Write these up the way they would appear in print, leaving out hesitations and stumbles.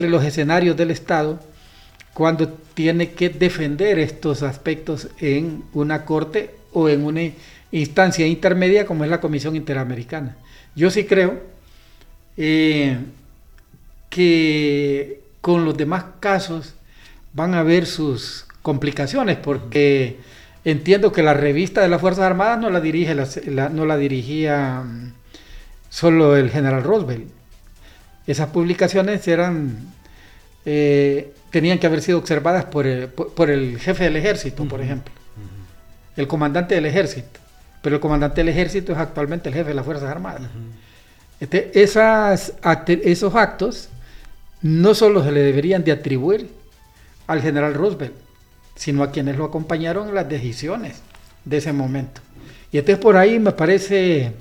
los escenarios del Estado cuando tiene que defender estos aspectos en una corte o en una instancia intermedia como es la Comisión Interamericana. Yo sí creo que con los demás casos van a haber sus complicaciones, porque entiendo que la revista de las Fuerzas Armadas no la dirigía solo el general Roosevelt. Esas publicaciones tenían que haber sido observadas por el jefe del ejército, por ejemplo, el comandante del ejército, pero el comandante del ejército es actualmente el jefe de las Fuerzas Armadas. Esos actos no solo se le deberían de atribuir al general Roosevelt, sino a quienes lo acompañaron en las decisiones de ese momento. Y entonces por ahí me parece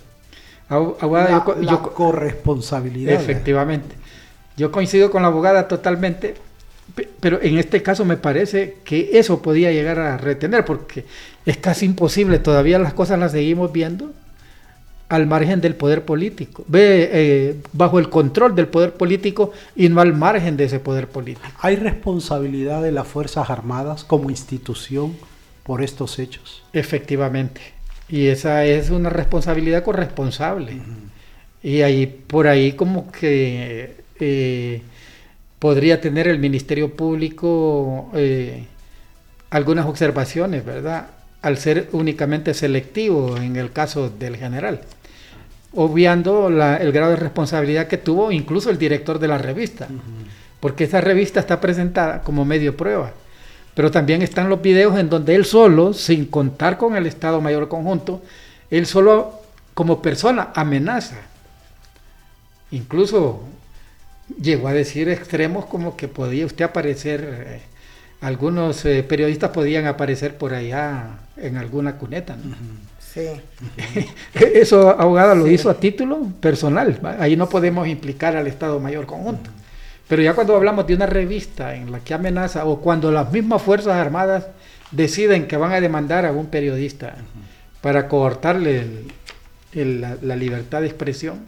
la corresponsabilidad. Efectivamente. Yo coincido con la abogada totalmente, pero en este caso me parece que eso podía llegar a retener, porque es casi imposible, todavía las cosas las seguimos viendo al margen del poder político, bajo el control del poder político y no al margen de ese poder político. ¿Hay responsabilidad de las Fuerzas Armadas como institución por estos hechos? Efectivamente, y esa es una responsabilidad corresponsable. Y ahí, por ahí como que podría tener el Ministerio Público algunas observaciones, ¿verdad? Al ser únicamente selectivo en el caso del general, obviando el grado de responsabilidad que tuvo incluso el director de la revista, porque esa revista está presentada como medio prueba, pero también están los videos en donde él solo, sin contar con el Estado Mayor Conjunto, él solo como persona amenaza. Incluso llegó a decir extremos como que podía usted aparecer, algunos periodistas podían aparecer por allá en alguna cuneta, ¿no? Sí. Eso, abogada, lo hizo a título personal, ¿va? Ahí no podemos implicar al Estado Mayor Conjunto. Pero ya cuando hablamos de una revista en la que amenaza, o cuando las mismas Fuerzas Armadas deciden que van a demandar a un periodista para coartarle la libertad de expresión,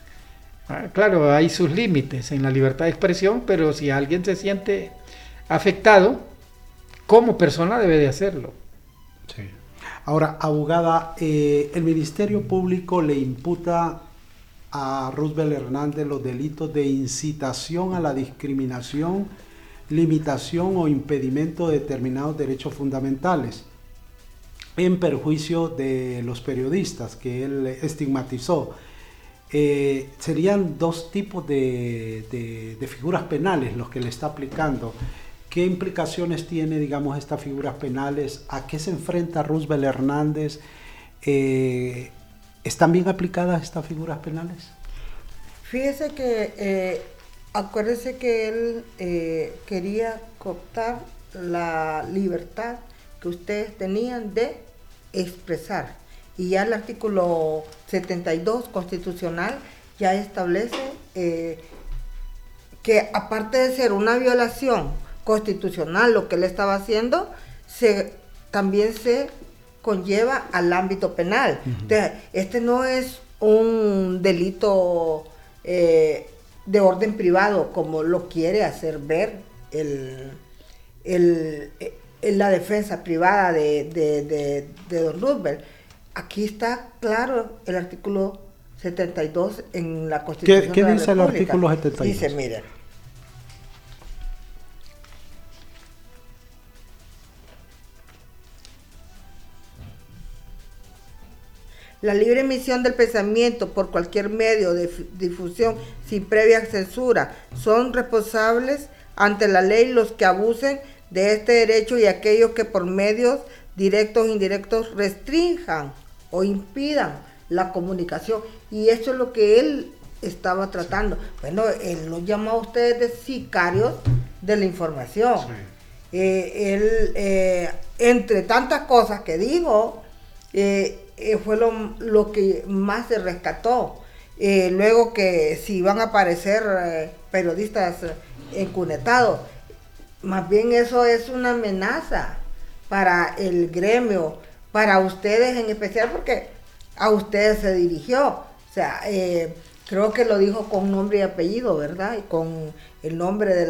claro, hay sus límites en la libertad de expresión, pero si alguien se siente afectado, como persona debe de hacerlo. Sí. Ahora, abogada, el Ministerio Público le imputa a Roosevelt Hernández los delitos de incitación a la discriminación, limitación o impedimento de determinados derechos fundamentales en perjuicio de los periodistas que él estigmatizó. Serían dos tipos de figuras penales los que le está aplicando. ¿Qué implicaciones tiene, digamos, estas figuras penales? ¿A qué se enfrenta Roosevelt Hernández? ¿Están bien aplicadas estas figuras penales? Fíjese que, acuérdese que él quería cooptar la libertad que ustedes tenían de expresar. Y ya el artículo 72 constitucional ya establece que aparte de ser una violación constitucional lo que él estaba haciendo, también se conlleva al ámbito penal. Entonces, este no es un delito de orden privado como lo quiere hacer ver la defensa privada de don Roosevelt. Aquí está claro el artículo 72 en la Constitución ¿Qué de la dice República? el artículo 72? Dice, miren, la libre emisión del pensamiento por cualquier medio de difusión sin previa censura son responsables ante la ley los que abusen de este derecho y aquellos que por medios directos e indirectos restrinjan o impidan la comunicación. Y eso es lo que él estaba tratando. Bueno, él los llamó a ustedes de sicarios de la información. Sí. Entre tantas cosas que dijo, fue lo que más se rescató. Luego que si iban a aparecer periodistas encunetados, más bien eso es una amenaza para el gremio, para ustedes en especial, porque a ustedes se dirigió. O sea, Creo que lo dijo con nombre y apellido, ¿verdad? Y con el nombre de